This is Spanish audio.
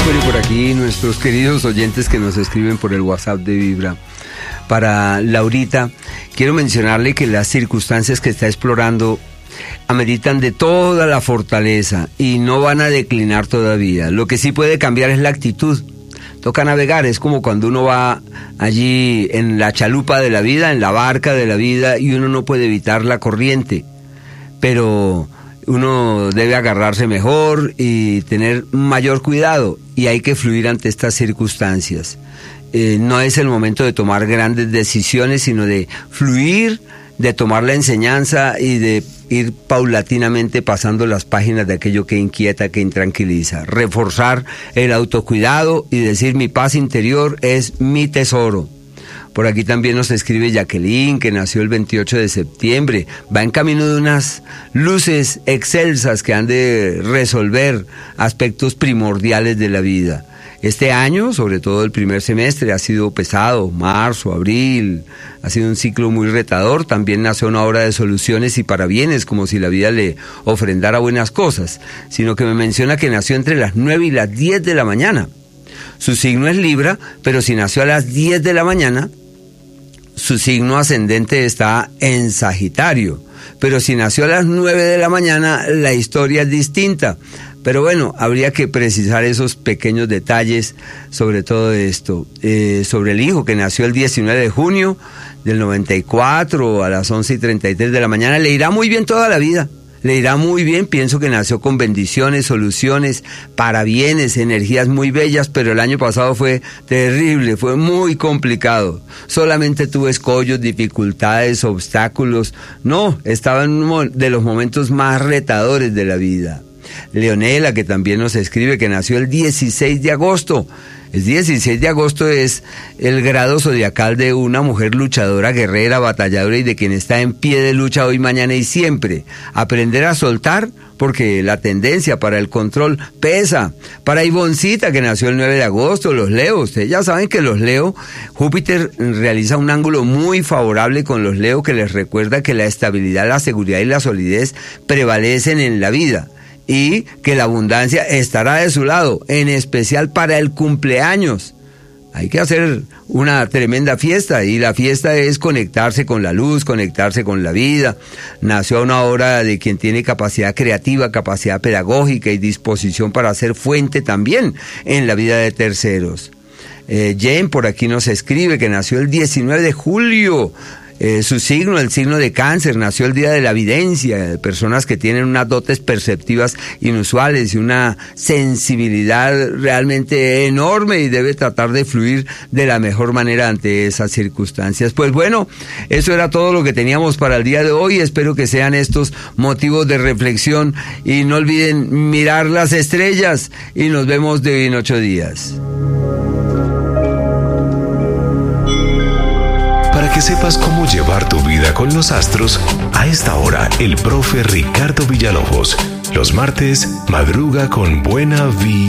Bueno, por aquí nuestros queridos oyentes que nos escriben por el WhatsApp de Vibra. Para Laurita, quiero mencionarle que las circunstancias que está explorando ameritan de toda la fortaleza y no van a declinar todavía. Lo que sí puede cambiar es la actitud. Toca navegar, es como cuando uno va allí en la chalupa de la vida, en la barca de la vida, y uno no puede evitar la corriente, pero uno debe agarrarse mejor y tener mayor cuidado, y hay que fluir ante estas circunstancias. No es el momento de tomar grandes decisiones, sino de fluir, de tomar la enseñanza y de ir paulatinamente pasando las páginas de aquello que inquieta, que intranquiliza. Reforzar el autocuidado y decir: mi paz interior es mi tesoro. Por aquí también nos escribe Jacqueline, que nació el 28 de septiembre. Va en camino de unas luces excelsas que han de resolver aspectos primordiales de la vida. Este año, sobre todo el primer semestre, ha sido pesado. Marzo, abril, ha sido un ciclo muy retador. También nació una hora de soluciones y parabienes, como si la vida le ofrendara buenas cosas. Sino que me menciona que nació entre las 9 y las 10 de la mañana. Su signo es Libra, pero si nació a las 10 de la mañana, su signo ascendente está en Sagitario. Pero si nació a las 9 de la mañana, la historia es distinta. Pero bueno, habría que precisar esos pequeños detalles sobre todo esto. Sobre el hijo, que nació el 19 de junio del 94 a las 11:33 de la mañana, le irá muy bien toda la vida. Le irá muy bien, pienso que nació con bendiciones, soluciones, parabienes, energías muy bellas, pero el año pasado fue terrible, fue muy complicado. Solamente tuve escollos, dificultades, obstáculos. No, estaba en uno de los momentos más retadores de la vida. Leonela, que también nos escribe, que nació el 16 de agosto. El 16 de agosto es el grado zodiacal de una mujer luchadora, guerrera, batalladora y de quien está en pie de lucha hoy, mañana y siempre. Aprender a soltar, porque la tendencia para el control pesa. Para Ivoncita, que nació el 9 de agosto, los Leo. Ustedes ya saben que los Leo, Júpiter realiza un ángulo muy favorable con los Leo, que les recuerda que la estabilidad, la seguridad y la solidez prevalecen en la vida, y que la abundancia estará de su lado, en especial para el cumpleaños. Hay que hacer una tremenda fiesta, y la fiesta es conectarse con la luz, conectarse con la vida. Nació a una hora de quien tiene capacidad creativa, capacidad pedagógica y disposición para ser fuente también en la vida de terceros. Jane por aquí nos escribe que nació el 19 de julio. Su signo, el signo de Cáncer, nació el día de la evidencia, de personas que tienen unas dotes perceptivas inusuales y una sensibilidad realmente enorme, y debe tratar de fluir de la mejor manera ante esas circunstancias. Pues bueno, eso era todo lo que teníamos para el día de hoy. Espero que sean estos motivos de reflexión, y no olviden mirar las estrellas, y nos vemos de hoy en 8 días. Para que sepas cómo llevar tu vida con los astros, a esta hora el profe Ricardo Villalobos. Los martes, madruga con buena vibra.